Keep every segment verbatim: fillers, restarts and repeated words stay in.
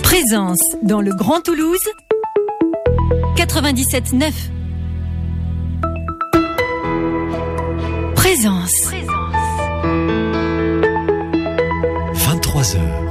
Présence dans le Grand Toulouse, quatre-vingt-dix-sept neuf. Présence. vingt-trois heures.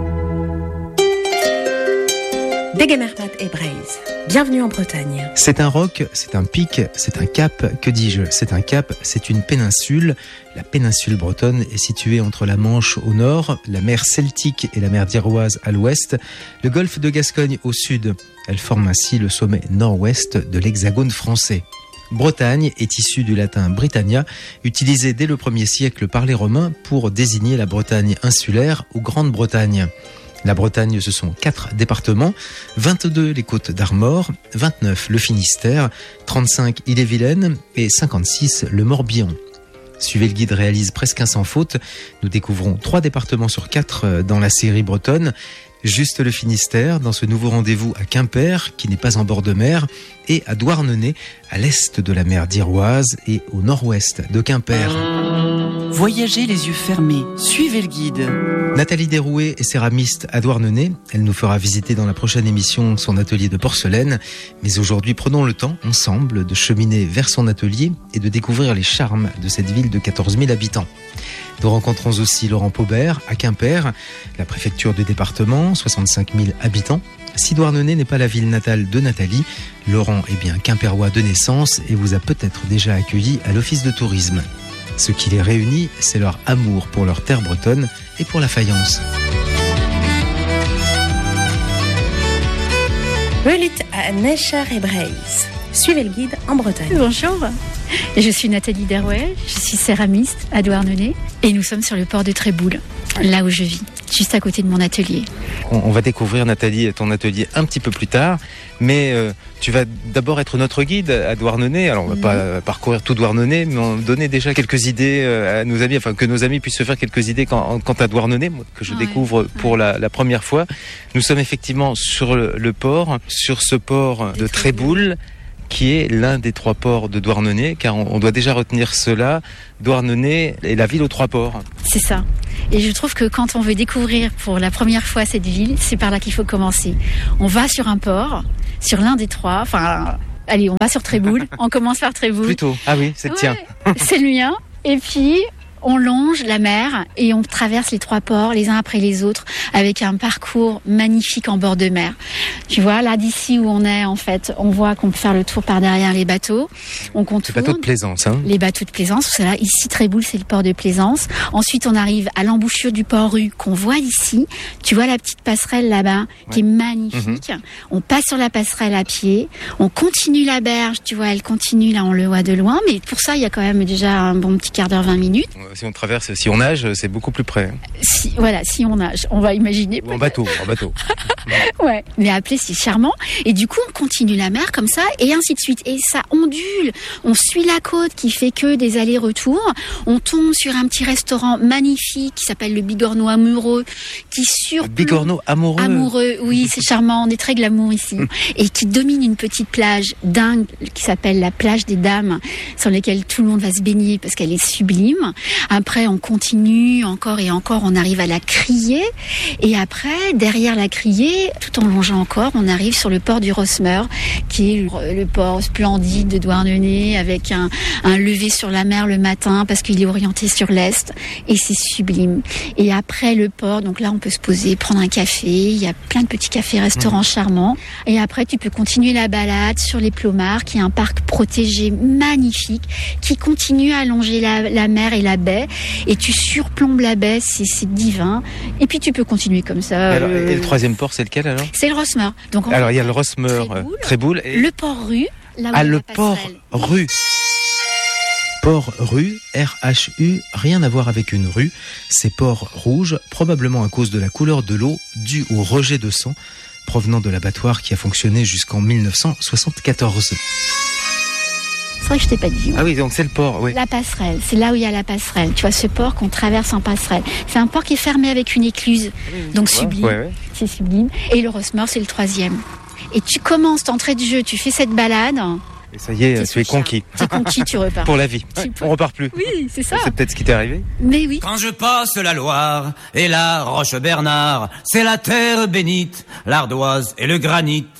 Degemermat et Braise. Bienvenue en Bretagne. C'est un roc, c'est un pic, c'est un cap, que dis-je ? C'est un cap, c'est une péninsule. La péninsule bretonne est située entre la Manche au nord, la mer Celtique et la mer d'Iroise à l'ouest, le golfe de Gascogne au sud. Elle forme ainsi le sommet nord-ouest de l'hexagone français. Bretagne est issue du latin Britannia, utilisé dès le premier siècle par les Romains pour désigner la Bretagne insulaire ou Grande-Bretagne. La Bretagne, ce sont quatre départements, vingt-deux les Côtes d'Armor, vingt-neuf le Finistère, trente-cinq Ille-et-Vilaine et cinquante-six le Morbihan. Suivez le guide réalise presque un sans faute. Nous découvrons trois départements sur quatre dans la série bretonne. Juste le Finistère, dans ce nouveau rendez-vous à Quimper, qui n'est pas en bord de mer, et à Douarnenez, à l'est de la mer d'Iroise et au nord-ouest de Quimper. Voyagez les yeux fermés, suivez le guide. Nathalie Derouet est céramiste à Douarnenez. Elle nous fera visiter dans la prochaine émission son atelier de porcelaine. Mais aujourd'hui, prenons le temps, ensemble, de cheminer vers son atelier et de découvrir les charmes de cette ville de quatorze mille habitants. Nous rencontrons aussi Laurent Paubert à Quimper, la préfecture du département, soixante-cinq mille habitants. Si Douarnenez n'est pas la ville natale de Nathalie, Laurent est bien quimpérois de naissance et vous a peut-être déjà accueilli à l'office de tourisme. Ce qui les réunit, c'est leur amour pour leur terre bretonne et pour la faïence. Relit à Necher et Braise. Suivez le guide en Bretagne. Bonjour, je suis Nathalie Derouet, je suis céramiste à Douarnenez et nous sommes sur le port de Tréboul, là où je vis, juste à côté de mon atelier. On va découvrir, Nathalie, ton atelier un petit peu plus tard, mais euh, tu vas d'abord être notre guide à Douarnenez. Alors on va mmh. pas parcourir tout Douarnenez, mais on donner déjà quelques idées à nos amis, enfin que nos amis puissent se faire quelques idées quant, quant à Douarnenez, que je ouais. découvre pour ouais. la, la première fois. Nous sommes effectivement sur le, le port, sur ce port de Tréboul, qui est l'un des trois ports de Douarnenez, car on, on doit déjà retenir cela. Douarnenez est la ville aux trois ports. C'est ça. Et je trouve que quand on veut découvrir pour la première fois cette ville, c'est par là qu'il faut commencer. On va sur un port, sur l'un des trois, enfin, allez, on va sur Tréboul, on commence par Tréboul. Plutôt, ah oui, c'est le ouais, tien. C'est le mien. Et puis, on longe la mer et on traverse les trois ports les uns après les autres avec un parcours magnifique en bord de mer. Tu vois, là d'ici où on est, en fait, on voit qu'on peut faire le tour par derrière les bateaux. On contourne. Les bateaux de plaisance, hein. Les bateaux de plaisance. C'est là, ici, Tréboul, c'est le port de plaisance. Ensuite, on arrive à l'embouchure du port Rue qu'on voit ici. Tu vois la petite passerelle là-bas, ouais. qui est magnifique. Mm-hmm. On passe sur la passerelle à pied. On continue la berge. Tu vois, elle continue, là, on le voit de loin. Mais pour ça, il y a quand même déjà un bon petit quart d'heure, vingt minutes. Si on traverse, si on nage, c'est beaucoup plus près. Si, voilà, si on nage, on va imaginer. Ou en bateau, en bateau. Ouais, mais appeler, c'est charmant. Et du coup, on continue la mer comme ça, et ainsi de suite. Et ça ondule. On suit la côte qui fait que des allers-retours. On tombe sur un petit restaurant magnifique qui s'appelle le Bigorneau Amoureux, qui surplombe... Bigorneau Amoureux. Amoureux, oui, c'est charmant. On est très glamour ici. Et qui domine une petite plage dingue qui s'appelle la plage des Dames, sur laquelle tout le monde va se baigner parce qu'elle est sublime. Après, on continue encore et encore, on arrive à la Criée. Et après, derrière la Criée, tout en longeant encore, on arrive sur le port du Rosmer, qui est le port splendide de Douarnenez, avec un, un lever sur la mer le matin, parce qu'il est orienté sur l'est. Et c'est sublime. Et après le port, donc là, on peut se poser, prendre un café. Il y a plein de petits cafés-restaurants mmh. charmants. Et après, tu peux continuer la balade sur les Plomards, qui est un parc protégé magnifique, qui continue à longer la, la mer et la baie. Et tu surplombes la baie, c'est, c'est divin. Et puis tu peux continuer comme ça. Alors, euh... Et le troisième port, c'est lequel alors ? C'est le Rosmer. Donc alors il y a le Rosmer, Tréboul, Tréboul et... le port Rue. Là où ah, il y a le la port Rue. Port Rue, R H U, rien à voir avec une rue. C'est port rouge, probablement à cause de la couleur de l'eau due au rejet de sang provenant de l'abattoir qui a fonctionné jusqu'en dix-neuf cent soixante-quatorze. C'est vrai que je t'ai pas dit. Ah oui, donc c'est le port, oui. La passerelle, c'est là où il y a la passerelle. Tu vois, ce port qu'on traverse en passerelle. C'est un port qui est fermé avec une écluse. Oui, donc sublime. Ouais, ouais. C'est sublime. Et le Rosmer, c'est le troisième. Et tu commences d'entrée de jeu, tu fais cette balade Et ça y est, T'es tu es sous le conquis. T'es conquis, tu repars. Pour la vie. Tu peux- On repart plus. Oui, c'est ça. C'est peut-être ce qui t'est arrivé. Mais oui. Quand je passe la Loire et la Roche Bernard, c'est la terre bénite, l'ardoise et le granit.